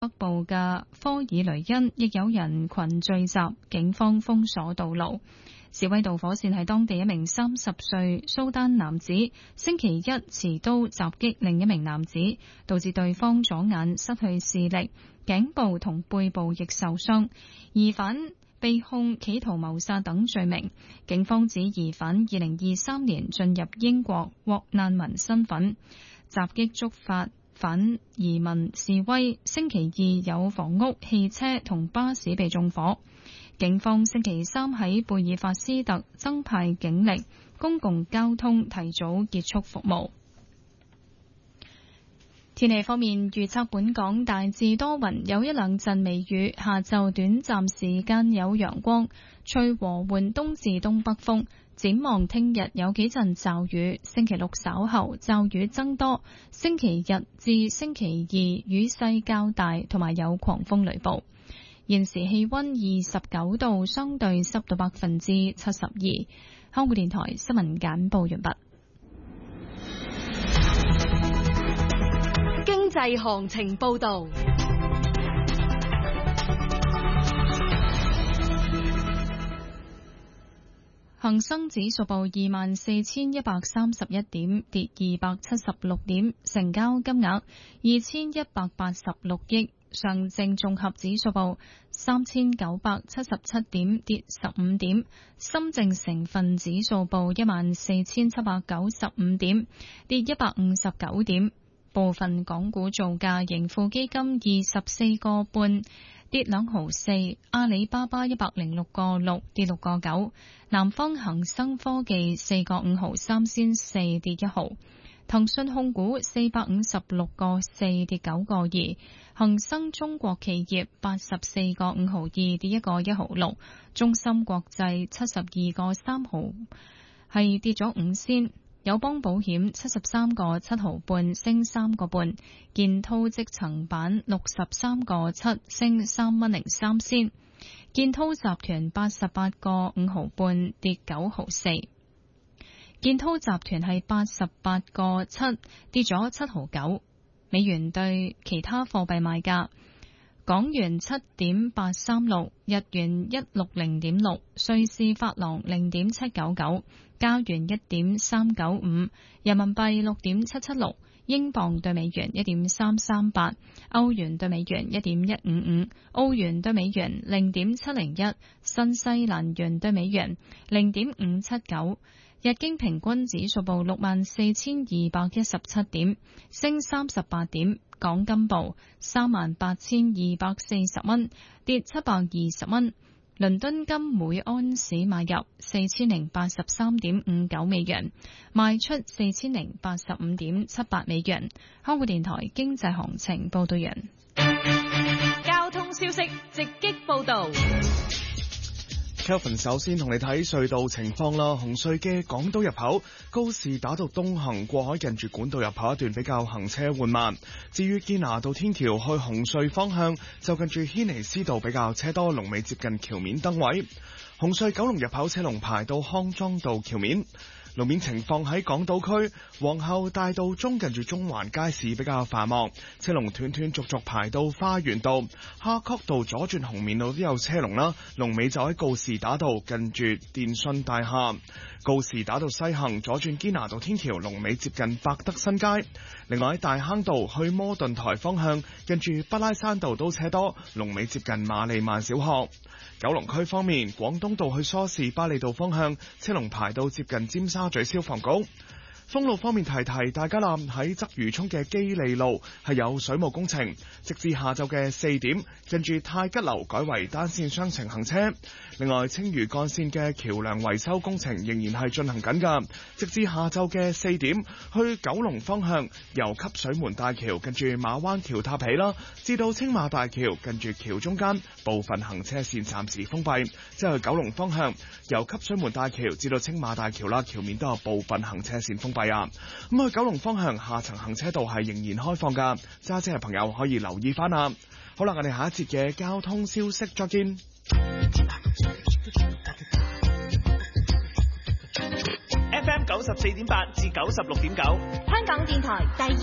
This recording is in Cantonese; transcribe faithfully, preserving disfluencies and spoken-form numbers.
北部嘅科爾雷恩亦有人群聚集，警方封鎖道路。示威導火線係當地一名三十歲蘇丹男子星期一持刀襲擊另一名男子，導致對方左眼失去視力，頸部同背部亦受傷。疑犯被控企圖謀殺等罪名。警方指疑犯二零二三年進入英國獲難民身份。襲擊觸發反移民示威，星期二有房屋、汽車同巴士被縱火。警方星期三喺貝爾法斯特增派警力，公共交通提早結束服務。天氣方面預測，本港大致多雲，有一兩陣微雨，下晝短暫時間有陽光，吹和緩東至東北風。展望聽日有幾陣驟雨，星期六稍後驟雨增多，星期日至星期二雨勢較大，同埋有狂風雷暴。現時氣溫二十九度，相對濕度百分之七十二。香港電台新聞簡報完畢。 經濟行情報道。 恒生指數報二萬四千一百三十一點，跌二百七十六點，成交金額二千一百八十六億。上證綜合指數報三千九百七十七點，跌十五點。深證成分指數報一萬四千七百九十五點，跌一百五十九點。部分港股造價，盈富基金二十四個半，跌兩毫四；阿里巴巴一百零六個六，跌六個九；南方恒生科技四個五毫三仙四，跌一毫；騰訊控股四百五十六個四，跌九個二；恒生中國企業八十四個五毫二，跌一個一毫六；中芯國際七十二個三毫，係跌咗五仙。友邦保險七十三個七毫半，升三個半；建滔積層板六十三個七，升三蚊零三仙；建滔集團八十八個五毫半，跌九毫四；建滔集團係八十八個七，跌咗七毫九。美元對其他貨幣賣價：港元七點八三六，日元一六零點六，瑞士法郎零點七九九。加元一點三九五，人民幣六點七七六，英鎊對美元一點三三八，歐元對美元一點一五五，澳元對美元零點七零一，新西蘭元對美元零點五七九。日經平均指數報六萬四千二百一十七點，升三十八點。港金報三萬八千二百四十蚊，跌七百二十蚊。倫敦金每安士買入四千零八十三點五九美元，賣出四千零八十五點七八美元。香港電台經濟行情報道人。 交通消息直擊報道。 Kelvin 首先同你睇隧道情況啦。紅隧嘅港島入口告士打道東行過海近住管道入口一段比較行車緩慢。至於堅拿道天橋去紅隧方向就近住軒尼詩道比較車多，龍尾接近橋面燈位。紅隧九龍入口車龍排到康莊道橋面。路面情況喺港島區皇后大道中近住中環街市比較繁忙，車龍斷斷續續排到花園道、夏慤道左轉紅棉路都有車龍啦。龍尾就喺告士打道近住電訊大廈，告士打道西行左轉堅拿道天橋，龍尾接近百德新街。另外喺大坑道去摩頓台方向近住北拉山道都車多，龍尾接近瑪麗曼小學。九龍區方面，廣東道去梳士巴利道方向車龍排到接近尖沙咀消防局。封路方面提提大家啦，喺鰂魚涌嘅基利路係有水務工程，直至下晝嘅四點，近住太吉樓改為單線雙程行車。另外，青嶼幹線嘅橋樑維修工程仍然係進行緊㗎，直至下晝嘅四點，去九龍方向由汲水門大橋近住馬灣橋塔起啦，至到青馬大橋近住橋中間部分行車線暫時封閉，即係去九龍方向由汲水門大橋至到青馬大橋啦，橋面都有部分行車線封閉。係啊，咁去九龍方向下層行車道係仍然開放噶，揸車嘅朋友可以留意翻啊。好啦，我哋下一節嘅交通消息再見。 F M 九十四點八至九十六點九， 香港電台第二。